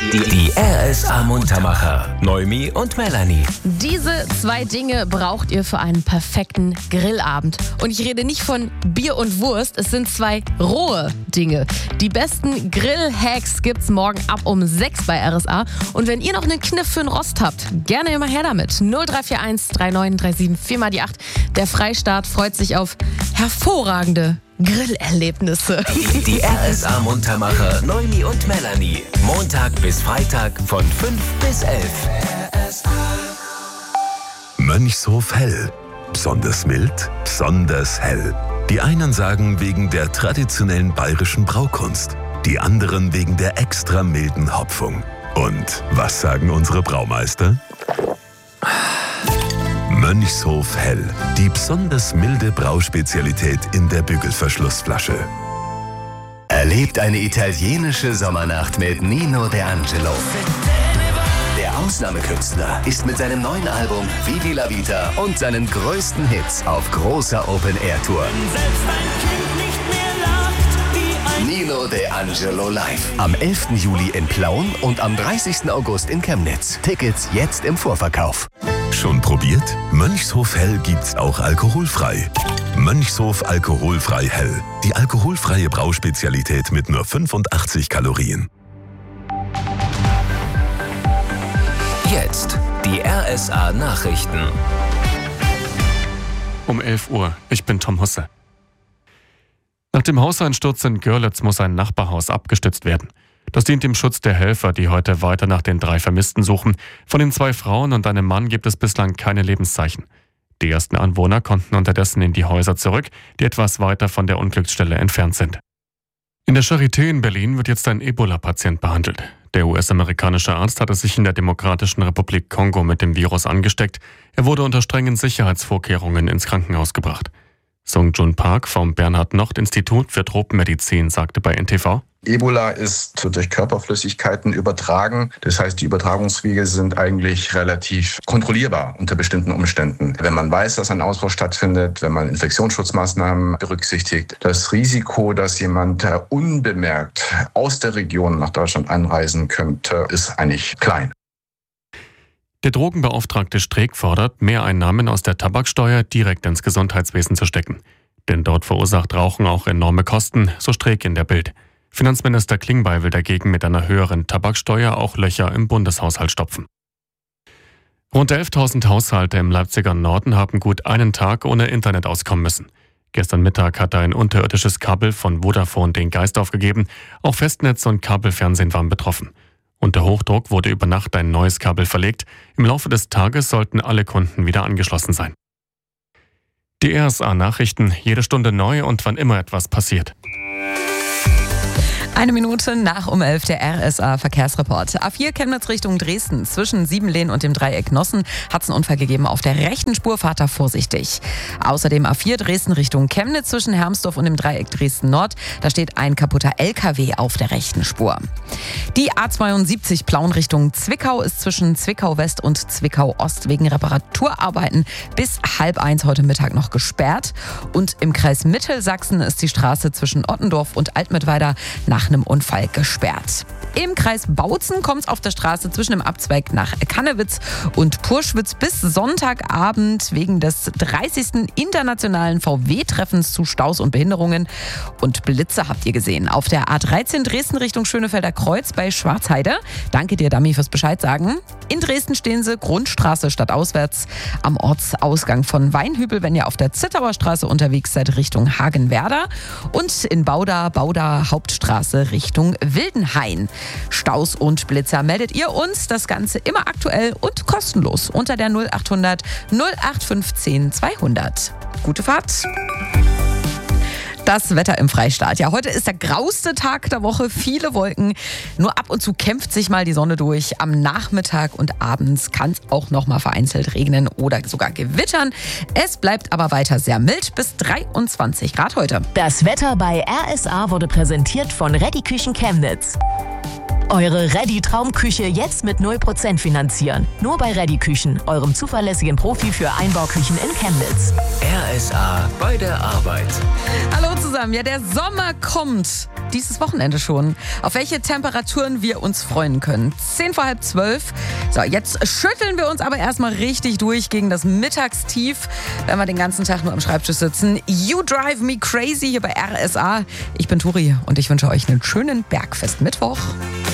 Die RSA Muntermacher, Noemi und Melanie. Diese 2 Dinge braucht ihr für einen perfekten Grillabend. Und ich rede nicht von Bier und Wurst, es sind 2 rohe Dinge. Die besten Grill-Hacks gibt's morgen ab um 6 bei RSA. Und wenn ihr noch einen Kniff für den Rost habt, gerne immer her damit. 0341 3937 4 x 8. Der Freistaat freut sich auf hervorragende Grillerlebnisse. Die RSA Muntermacher, Noemi und Melanie. Montag bis Freitag von 5 bis 11. Mönchshof Hell. Besonders mild, besonders hell. Die einen sagen wegen der traditionellen bayerischen Braukunst, die anderen wegen der extra milden Hopfung. Und was sagen unsere Braumeister? Mönchshof Hell, die besonders milde Brauspezialität in der Bügelverschlussflasche. Erlebt eine italienische Sommernacht mit Nino D'Angelo. Der Ausnahmekünstler ist mit seinem neuen Album Vivi la Vita und seinen größten Hits auf großer Open-Air-Tour. Nino D'Angelo live. Am 11. Juli in Plauen und am 30. August in Chemnitz. Tickets jetzt im Vorverkauf. Schon probiert? Mönchshof Hell gibt's auch alkoholfrei. Mönchshof Alkoholfrei Hell. Die alkoholfreie Brauspezialität mit nur 85 Kalorien. Jetzt die RSA Nachrichten. Um 11 Uhr. Ich bin Tom Husse. Nach dem Hauseinsturz in Görlitz muss ein Nachbarhaus abgestützt werden. Das dient dem Schutz der Helfer, die heute weiter nach den 3 Vermissten suchen. Von den 2 Frauen und einem Mann gibt es bislang keine Lebenszeichen. Die ersten Anwohner konnten unterdessen in die Häuser zurück, die etwas weiter von der Unglücksstelle entfernt sind. In der Charité in Berlin wird jetzt ein Ebola-Patient behandelt. Der US-amerikanische Arzt hatte sich in der Demokratischen Republik Kongo mit dem Virus angesteckt. Er wurde unter strengen Sicherheitsvorkehrungen ins Krankenhaus gebracht. Sung Jun Park vom Bernhard-Nocht-Institut für Tropenmedizin sagte bei NTV: Ebola ist durch Körperflüssigkeiten übertragen. Das heißt, die Übertragungswege sind eigentlich relativ kontrollierbar unter bestimmten Umständen. Wenn man weiß, dass ein Ausbruch stattfindet, wenn man Infektionsschutzmaßnahmen berücksichtigt, das Risiko, dass jemand unbemerkt aus der Region nach Deutschland einreisen könnte, ist eigentlich klein. Der Drogenbeauftragte Streeck fordert, Mehreinnahmen aus der Tabaksteuer direkt ins Gesundheitswesen zu stecken. Denn dort verursacht Rauchen auch enorme Kosten, so Streeck in der Bild. Finanzminister Klingbeil will dagegen mit einer höheren Tabaksteuer auch Löcher im Bundeshaushalt stopfen. Rund 11.000 Haushalte im Leipziger Norden haben gut einen Tag ohne Internet auskommen müssen. Gestern Mittag hatte ein unterirdisches Kabel von Vodafone den Geist aufgegeben. Auch Festnetz und Kabelfernsehen waren betroffen. Unter Hochdruck wurde über Nacht ein neues Kabel verlegt. Im Laufe des Tages sollten alle Kunden wieder angeschlossen sein. Die RSA-Nachrichten, jede Stunde neu und wann immer etwas passiert. 1 Minute nach um 11 der RSA-Verkehrsreport. A4 Chemnitz Richtung Dresden. Zwischen Siebenlehn und dem Dreieck Nossen hat es einen Unfall gegeben. Auf der rechten Spur fahrt da vorsichtig. Außerdem A4 Dresden Richtung Chemnitz zwischen Hermsdorf und dem Dreieck Dresden Nord. Da steht ein kaputter LKW auf der rechten Spur. Die A72 Plauen Richtung Zwickau ist zwischen Zwickau West und Zwickau Ost wegen Reparaturarbeiten bis 12:30 heute Mittag noch gesperrt. Und im Kreis Mittelsachsen ist die Straße zwischen Ottendorf und Altmittweida nach einem Unfall gesperrt. Im Kreis Bautzen kommt es auf der Straße zwischen dem Abzweig nach Kannewitz und Purschwitz bis Sonntagabend wegen des 30. internationalen VW-Treffens zu Staus und Behinderungen. Und Blitze habt ihr gesehen. Auf der A13 Dresden Richtung Schönefelder Kreuz bei Schwarzheide. Danke dir, Dami, fürs Bescheid sagen. In Dresden stehen sie Grundstraße stadtauswärts am Ortsausgang von Weinhübel, wenn ihr auf der Zittauer Straße unterwegs seid Richtung Hagenwerder. Und in Bauda Hauptstraße Richtung Wildenhain. Staus und Blitzer meldet ihr uns. Das Ganze immer aktuell und kostenlos unter der 0800 0815 200. Gute Fahrt. Das Wetter im Freistaat. Ja, heute ist der grauste Tag der Woche. Viele Wolken. Nur ab und zu kämpft sich mal die Sonne durch. Am Nachmittag und abends kann es auch noch mal vereinzelt regnen oder sogar gewittern. Es bleibt aber weiter sehr mild bis 23 Grad heute. Das Wetter bei RSA wurde präsentiert von Reddy Küchen Chemnitz. Eure Ready-Traumküche jetzt mit 0% finanzieren. Nur bei Ready Küchen, eurem zuverlässigen Profi für Einbauküchen in Chemnitz. RSA bei der Arbeit. Hallo zusammen, ja, der Sommer kommt. Dieses Wochenende schon. Auf welche Temperaturen wir uns freuen können. 11:10. So, jetzt schütteln wir uns aber erstmal richtig durch gegen das Mittagstief, wenn wir den ganzen Tag nur am Schreibtisch sitzen. You Drive Me Crazy hier bei RSA. Ich bin Turi und ich wünsche euch einen schönen Bergfest-Mittwoch.